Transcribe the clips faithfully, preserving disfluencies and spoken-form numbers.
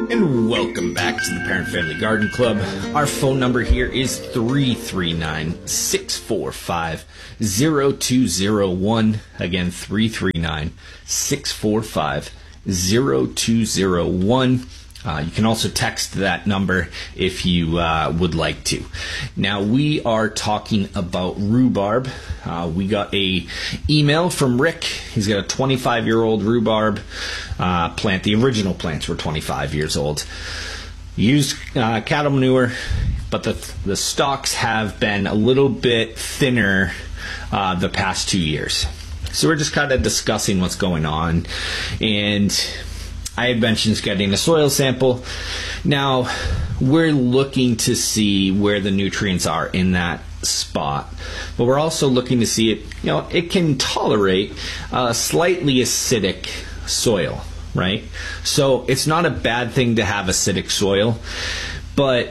And welcome back to the Parent Family Garden Club. Our phone number here is three three nine, six four five, zero two zero one. Again, three three nine, six four five, zero two zero one. Uh, you can also text that number if you uh, would like to. Now, we are talking about rhubarb. Uh, we got a email from Rick. He's got a twenty-five-year-old rhubarb uh, plant. The original plants were twenty-five years old. Used uh, cattle manure, but the the stalks have been a little bit thinner uh, the past two years. So we're just kind of discussing what's going on, and I had mentioned getting a soil sample. Now, we're looking to see where the nutrients are in that spot, but we're also looking to see it, you know, it can tolerate uh, slightly acidic soil, right? So it's not a bad thing to have acidic soil, but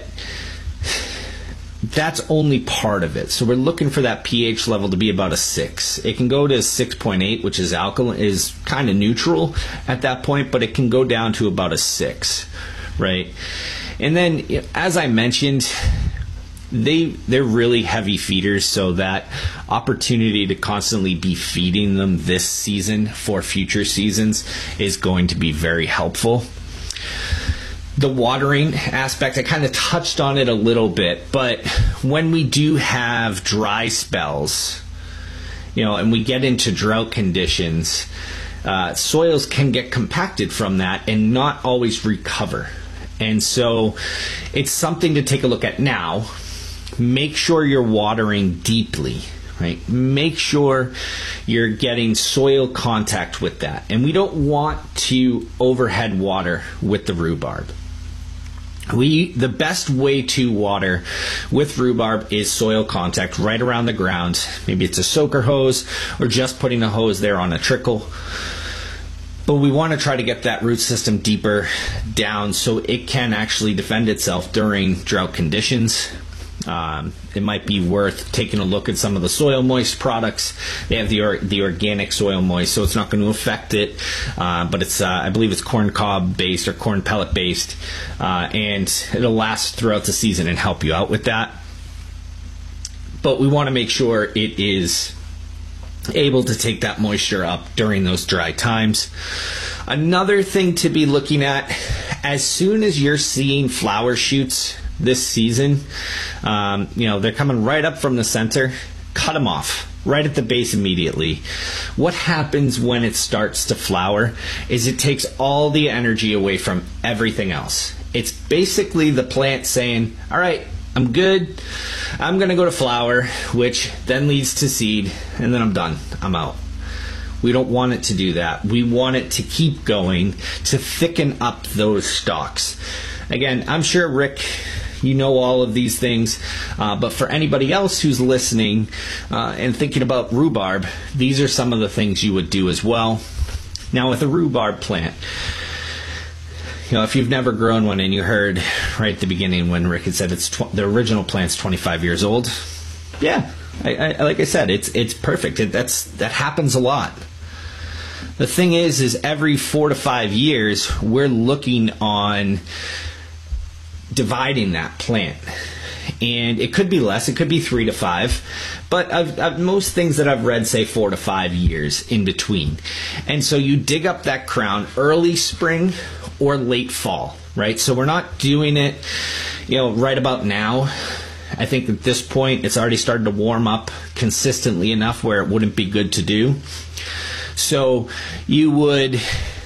that's only part of it. So we're looking for that pH level to be about a six. It can go to six point eight, which is alkaline, is kind of neutral at that point, but it can go down to about a six, right? And then, as I mentioned, they they're really heavy feeders, so that opportunity to constantly be feeding them this season for future seasons is going to be very helpful. The watering aspect, I kind of touched on it a little bit, but when we do have dry spells, you know, and we get into drought conditions, uh, soils can get compacted from that and not always recover. And so it's something to take a look at now. Make sure you're watering deeply, right? Make sure you're getting soil contact with that. And we don't want to overhead water with the rhubarb. We the best way to water with rhubarb is soil contact right around the ground. Maybe it's a soaker hose or just putting a hose there on a trickle. But we want to try to get that root system deeper down so it can actually defend itself during drought conditions. Um, it might be worth taking a look at some of the Soil Moist products. They have the or, the organic Soil Moist, so it's not going to affect it. Uh, but it's uh, I believe it's corn cob based or corn pellet based, uh, and it'll last throughout the season and help you out with that. But we want to make sure it is able to take that moisture up during those dry times. Another thing to be looking at, as soon as you're seeing flower shoots this season, um, you know, they're coming right up from the center, cut them off right at the base immediately. What happens when it starts to flower is it takes all the energy away from everything else. It's basically the plant saying, all right, I'm good, I'm going to go to flower, which then leads to seed, and then I'm done, I'm out. We don't want it to do that. We want it to keep going, to thicken up those stalks. Again, I'm sure, Rick, you know all of these things, uh, but for anybody else who's listening uh, and thinking about rhubarb, these are some of the things you would do as well. Now, with a rhubarb plant, you know, if you've never grown one and you heard right at the beginning when Rick had said it's tw- the original plant's twenty-five years old, yeah, I, I, like I said, it's it's perfect. It, that's that happens a lot. The thing is, is every four to five years, we're looking on dividing that plant. And it could be less, it could be three to five, but I've, I've, most things that I've read say four to five years in between. And so you dig up that crown early spring or late fall, right? So we're not doing it, you know, right about now. I think at this point it's already started to warm up consistently enough where it wouldn't be good to do. So you would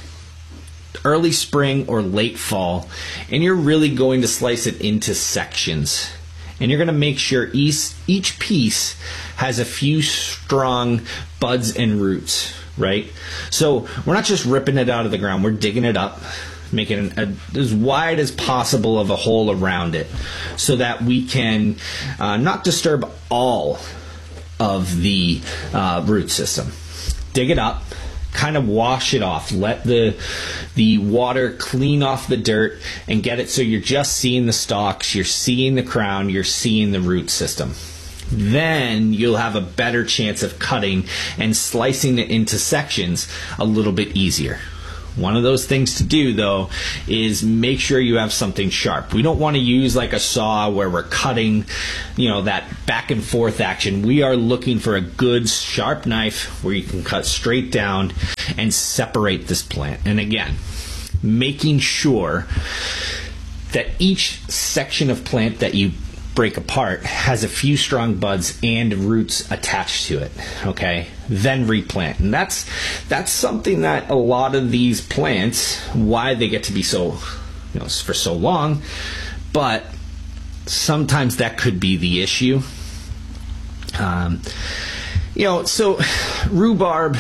early spring or late fall, and you're really going to slice it into sections. And you're going to make sure each, each piece has a few strong buds and roots, right? So we're not just ripping it out of the ground, we're digging it up, making a, as wide as possible of a hole around it so that we can uh, not disturb all of the uh, root system. Dig it up, kind of wash it off, let the the water clean off the dirt and get it so you're just seeing the stalks, you're seeing the crown, you're seeing the root system. Then you'll have a better chance of cutting and slicing it into sections a little bit easier. One of those things to do, though, is make sure you have something sharp. We don't want to use like a saw where we're cutting, you know, that back and forth action. We are looking for a good sharp knife where you can cut straight down and separate this plant. And again, making sure that each section of plant that you break apart has a few strong buds and roots attached to it, okay? Then replant. And that's that's something that a lot of these plants, why they get to be so, you know, for so long, but sometimes that could be the issue. Um, you know, so rhubarb,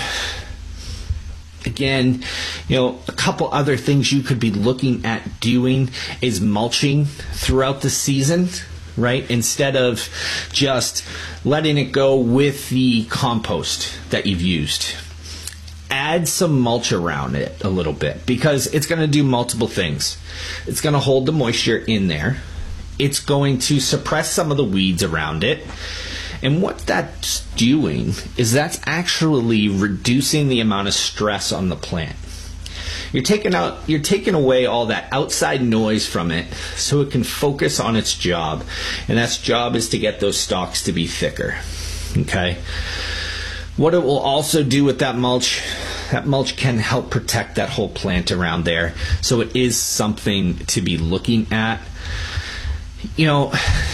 again, you know, a couple other things you could be looking at doing is mulching throughout the season, right? Instead of just letting it go with the compost that you've used. Add some mulch around it a little bit because it's going to do multiple things. It's going to hold the moisture in there. It's going to suppress some of the weeds around it. And what that's doing is that's actually reducing the amount of stress on the plant. You're taking out, you're taking away all that outside noise from it so it can focus on its job. And that's job is to get those stalks to be thicker. Okay? What it will also do with that mulch, that mulch can help protect that whole plant around there. So it is something to be looking at. You know,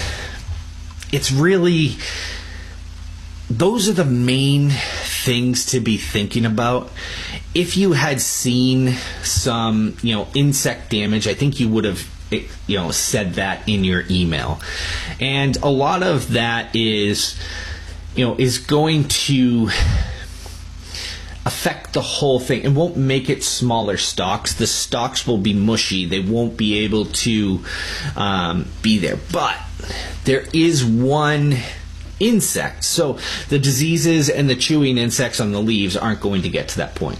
it's really, those are the main things to be thinking about. If you had seen some, you know, insect damage, I think you would have, you know, said that in your email. And a lot of that is, you know, is going to affect the whole thing. It won't make it smaller stalks. The stalks will be mushy. They won't be able to um, be there. But there is one insect. So the diseases and the chewing insects on the leaves aren't going to get to that point.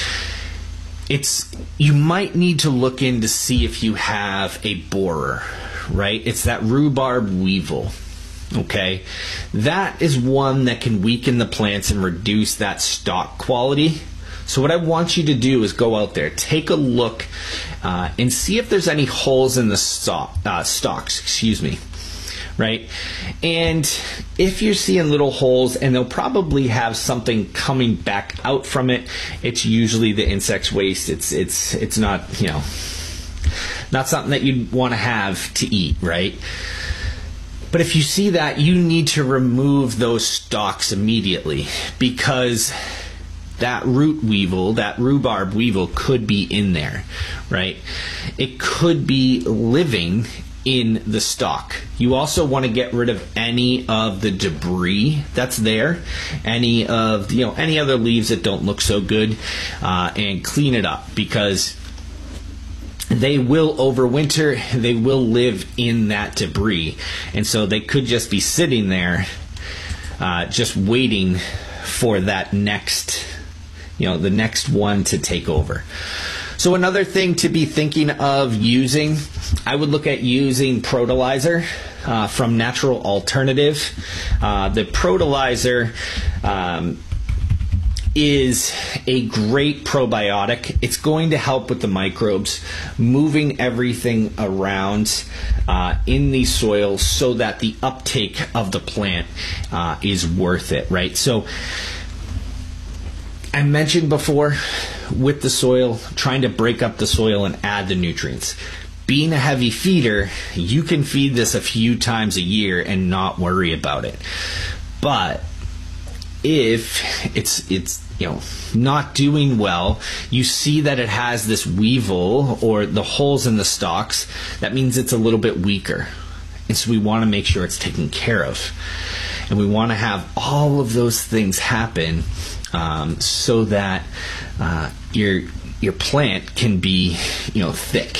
It's, you might need to look in to see if you have a borer, right? It's that rhubarb weevil. Okay, that is one that can weaken the plants and reduce that stalk quality. So what I want you to do is go out there, take a look, uh, and see if there's any holes in the stalk, uh, stalks, excuse me, right? And if you're seeing little holes, and they'll probably have something coming back out from it, it's usually the insect's waste. It's it's it's not, you know, not something that you'd want to have to eat, right? But if you see that, you need to remove those stalks immediately because that root weevil, that rhubarb weevil could be in there, right? It could be living in the stalk. You also want to get rid of any of the debris that's there, any of, you know, any other leaves that don't look so good, uh, and clean it up because they will overwinter, they will live in that debris. And so they could just be sitting there, uh, just waiting for that next, you know, the next one to take over. So another thing to be thinking of using, I would look at using Protolizer uh, from Natural Alternative. Uh, the Protolizer um, is a great probiotic. It's going to help with the microbes, moving everything around uh, in the soil so that the uptake of the plant uh, is worth it, right? So I mentioned before with the soil, trying to break up the soil and add the nutrients. Being a heavy feeder, you can feed this a few times a year and not worry about it. But if it's it's you know not doing well, you see that it has this weevil or the holes in the stalks, that means it's a little bit weaker. And so we want to make sure it's taken care of. And we want to have all of those things happen um, so that uh, your your plant can be, you know, thick.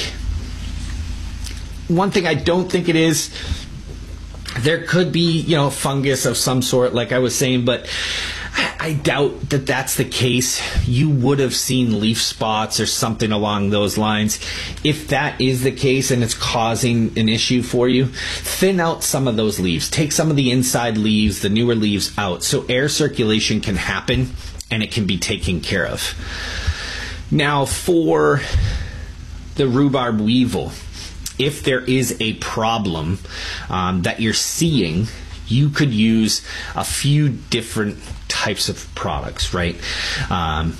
One thing I don't think it is, there could be, you know, fungus of some sort, like I was saying, but I doubt that that's the case. You would have seen leaf spots or something along those lines. If that is the case and it's causing an issue for you, thin out some of those leaves. Take some of the inside leaves, the newer leaves out, so air circulation can happen and it can be taken care of. Now for the rhubarb weevil, if there is a problem um, that you're seeing, you could use a few different types of products, right? Um,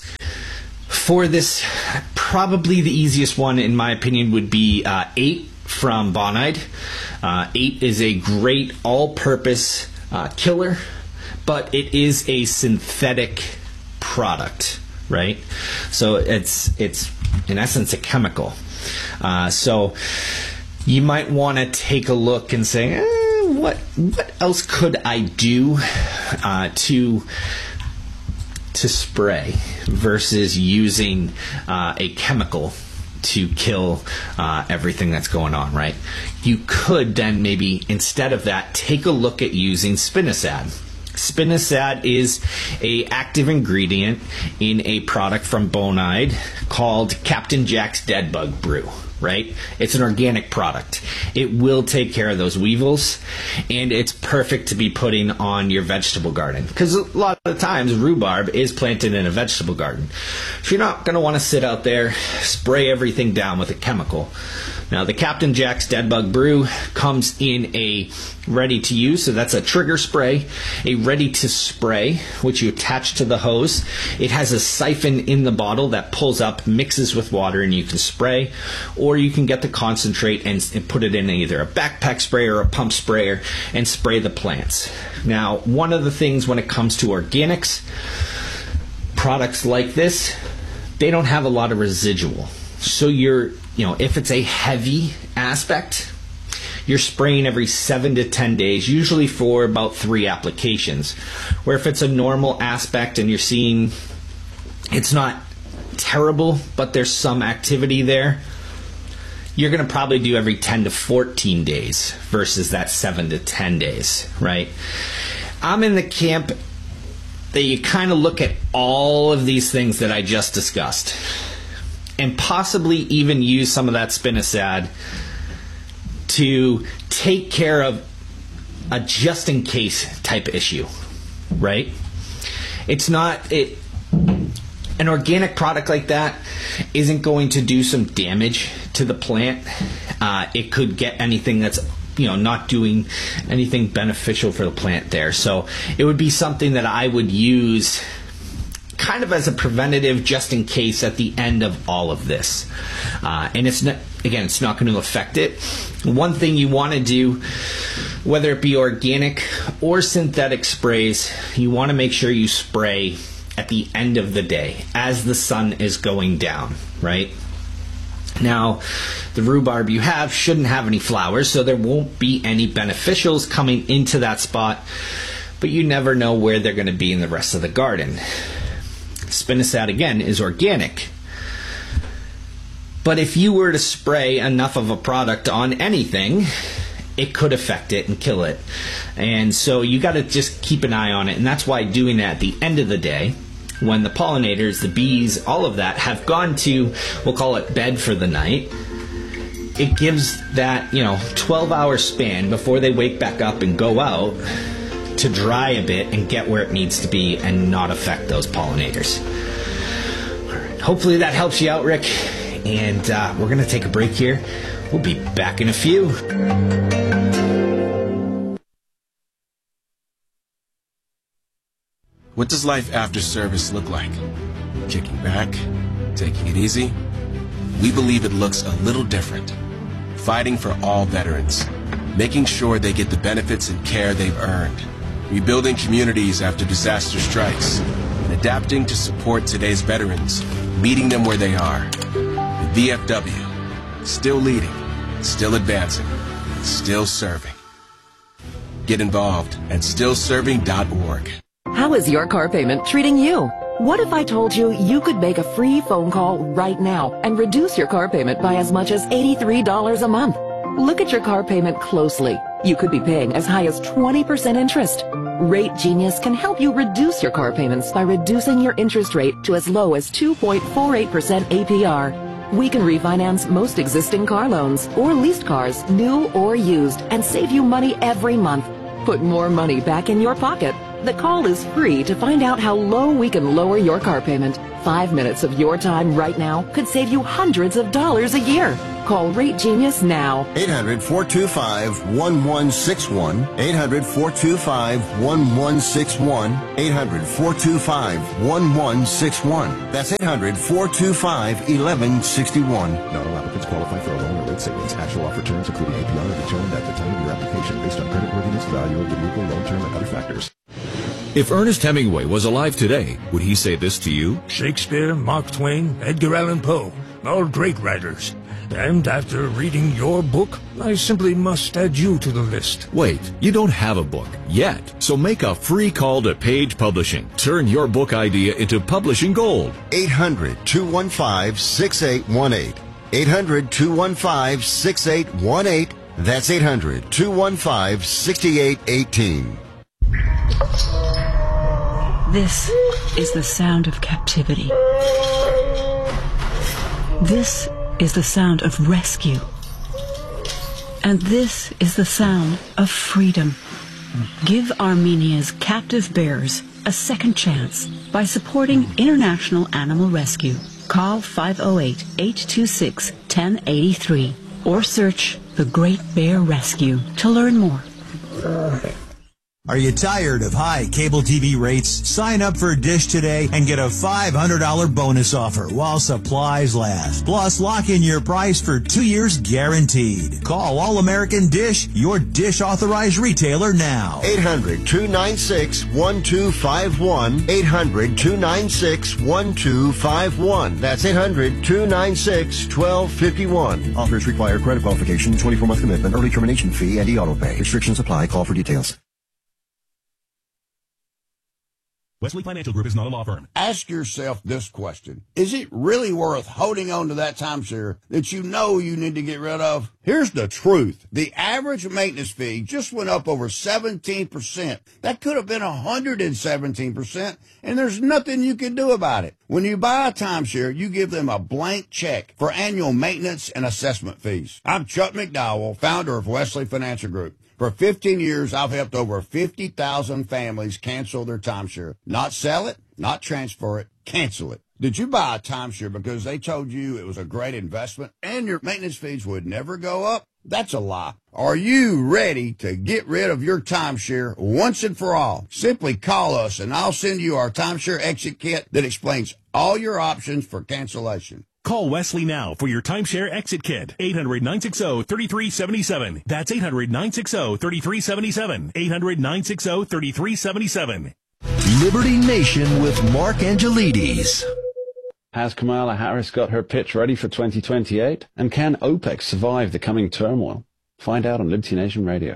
for this, probably the easiest one, in my opinion, would be uh, eight from Bonide. Uh, eight is a great all-purpose uh, killer, but it is a synthetic product, right? So it's it's in essence a chemical. Uh, so you might want to take a look and say, eh, what what else could I do uh, to to spray versus using uh, a chemical to kill uh, everything that's going on, right? You could then maybe, instead of that, take a look at using spinosad. Spinosad is a active ingredient in a product from Bonide called Captain Jack's Dead Bug Brew, right? It's an organic product. It will take care of those weevils, and it's perfect to be putting on your vegetable garden, because a lot of the times rhubarb is planted in a vegetable garden. So you're not going to want to sit out there, spray everything down with a chemical. Now, the Captain Jack's Dead Bug Brew comes in a ready-to-use, so that's a trigger spray, a ready-to-spray, which you attach to the hose. It has a siphon in the bottle that pulls up, mixes with water, and you can spray. Or you can get the concentrate and, and put it in either a backpack sprayer or a pump sprayer and spray the plants. Now, one of the things when it comes to organics, products like this, they don't have a lot of residual. So you're You know, if it's a heavy aspect, you're spraying every seven to ten days, usually for about three applications. Where if it's a normal aspect and you're seeing it's not terrible, but there's some activity there, you're going to probably do every ten to fourteen days versus that seven to ten days, right? I'm in the camp that you kind of look at all of these things that I just discussed, and possibly even use some of that spinosad to take care of a just-in-case type issue, right? It's not... it. An organic product like that isn't going to do some damage to the plant. Uh, it could get anything that's, you know, not doing anything beneficial for the plant there. So it would be something that I would use kind of as a preventative, just in case, at the end of all of this. Uh, and it's not, again, it's not going to affect it. One thing you want to do, whether it be organic or synthetic sprays, you want to make sure you spray at the end of the day as the sun is going down, right? Now, the rhubarb you have shouldn't have any flowers, so there won't be any beneficials coming into that spot, but you never know where they're going to be in the rest of the garden. Spinosad, again, is organic. But if you were to spray enough of a product on anything, it could affect it and kill it. And so you got to just keep an eye on it. And that's why doing that at the end of the day, when the pollinators, the bees, all of that have gone to, we'll call it bed for the night, it gives that, you know, twelve hour span before they wake back up and go out to dry a bit and get where it needs to be and not affect those pollinators. All right. Hopefully that helps you out, Rick. And uh, we're going to take a break here. We'll be back in a few. What does life after service look like? Kicking back? Taking it easy? We believe it looks a little different. Fighting for all veterans. Making sure they get the benefits and care they've earned. Rebuilding communities after disaster strikes. And adapting to support today's veterans. Meeting them where they are. The V F W. Still leading. Still advancing. Still serving. Get involved at still serving dot org. How is your car payment treating you? What if I told you you could make a free phone call right now and reduce your car payment by as much as eighty-three dollars a month? Look at your car payment closely. You could be paying as high as twenty percent interest. Rate Genius can help you reduce your car payments by reducing your interest rate to as low as two point four eight percent A P R. We can refinance most existing car loans or leased cars, new or used, and save you money every month. Put more money back in your pocket. The call is free to find out how low we can lower your car payment. Five minutes of your time right now could save you hundreds of dollars a year. Call Rate Genius now. eight hundred, four two five, one one six one. eight hundred, four two five, one one six one. eight hundred, four two five, one one six one. That's eight hundred, four two five, one one six one. Not all applicants qualify for a loan or rate savings. Actual offer terms, including A P R, are determined at the time of your application based on creditworthiness, value of the vehicle, loan term, and other factors. If Ernest Hemingway was alive today, would he say this to you? Shakespeare, Mark Twain, Edgar Allan Poe, all great writers. And after reading your book, I simply must add you to the list. Wait, you don't have a book yet, so make a free call to Page Publishing. Turn your book idea into publishing gold. eight hundred, two one five, six eight one eight. eight hundred, two one five, six eight one eight. That's eight hundred, two one five, six eight one eight. This is the sound of captivity. This is the sound of rescue. And this is the sound of freedom. Give Armenia's captive bears a second chance by supporting International Animal Rescue. Call five oh eight, eight two six, one oh eight three or search The Great Bear Rescue to learn more. Are you tired of high cable T V rates? Sign up for Dish today and get a five hundred dollars bonus offer while supplies last. Plus, lock in your price for two years guaranteed. Call All American Dish, your Dish authorized retailer now. eight hundred, two nine six, one two five one. eight hundred, two nine six, one two five one. That's eight hundred, two nine six, one two five one. Offers require credit qualification, twenty-four month commitment, early termination fee, and e-auto pay. Restrictions apply. Call for details. Wesley Financial Group is not a law firm. Ask yourself this question. Is it really worth holding on to that timeshare that you know you need to get rid of? Here's the truth. The average maintenance fee just went up over seventeen percent. That could have been one hundred seventeen percent, and there's nothing you can do about it. When you buy a timeshare, you give them a blank check for annual maintenance and assessment fees. I'm Chuck McDowell, founder of Wesley Financial Group. For fifteen years, I've helped over fifty thousand families cancel their timeshare. Not sell it, not transfer it, cancel it. Did you buy a timeshare because they told you it was a great investment and your maintenance fees would never go up? That's a lie. Are you ready to get rid of your timeshare once and for all? Simply call us and I'll send you our timeshare exit kit that explains all your options for cancellation. Call Wesley now for your timeshare exit kit. eight hundred, nine six zero, three three seven seven. That's eight hundred, nine six zero, three three seven seven. eight hundred, nine six zero, three three seven seven. Liberty Nation with Mark Angelides. Has Kamala Harris got her pitch ready for twenty twenty-eight? And can OPEC survive the coming turmoil? Find out on Liberty Nation Radio.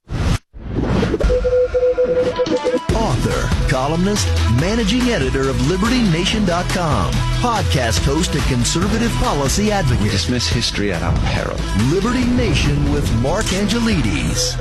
Author, columnist, managing editor of Liberty Nation dot com, podcast host and conservative policy advocate. We dismiss history at our peril. Liberty Nation with Mark Angelides.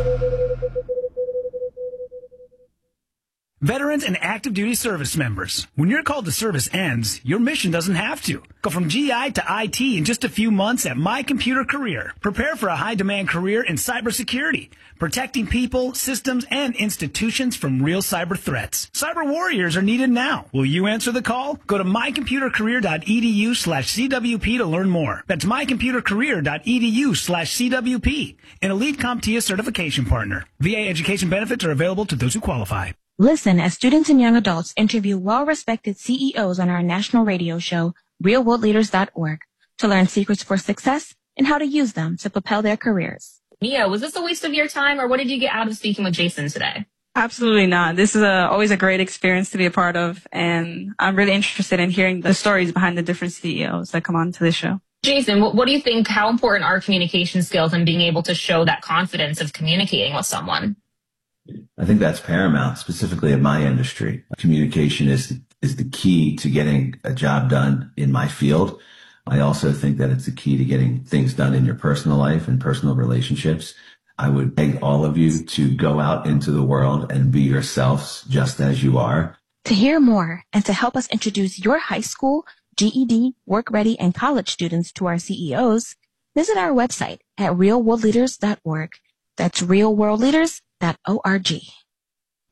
Veterans and active duty service members, when your call to service ends, your mission doesn't have to. Go from G I to I T in just a few months at My Computer Career. Prepare for a high-demand career in cybersecurity, protecting people, systems, and institutions from real cyber threats. Cyber warriors are needed now. Will you answer the call? Go to my computer career dot e d u slash c w p to learn more. That's my computer career dot e d u slash c w p, an Elite CompTIA certification partner. V A education benefits are available to those who qualify. Listen as students and young adults interview well-respected C E Os on our national radio show, real world leaders dot org, to learn secrets for success and how to use them to propel their careers. Mia, was this a waste of your time, or what did you get out of speaking with Jason today? Absolutely not. This is a, always a great experience to be a part of, and I'm really interested in hearing the stories behind the different C E Os that come on to the show. Jason, what, what do you think, how important are communication skills and being able to show that confidence of communicating with someone? I think that's paramount, specifically in my industry. Communication is is the key to getting a job done in my field. I also think that it's the key to getting things done in your personal life and personal relationships. I would beg all of you to go out into the world and be yourselves just as you are. To hear more and to help us introduce your high school, G E D, work ready, and college students to our C E Os, visit our website at real world leaders dot org. That's real world leaders dot org.